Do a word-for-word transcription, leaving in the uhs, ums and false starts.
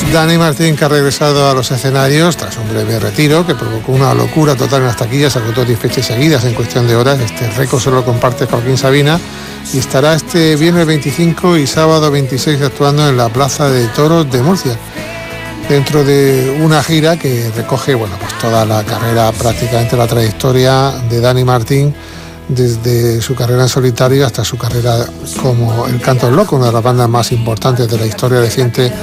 Dani Martín, que ha regresado a los escenarios tras un breve retiro que provocó una locura total en las taquillas, agotó diez fechas seguidas en cuestión de horas. Este récord se lo comparte Joaquín Sabina y estará este viernes veinticinco y sábado veintiséis actuando en la Plaza de Toros de Murcia, dentro de una gira que recoge, bueno, pues toda la carrera, prácticamente la trayectoria de Dani Martín, desde su carrera en solitario hasta su carrera como El Canto del Loco, una de las bandas más importantes de la historia reciente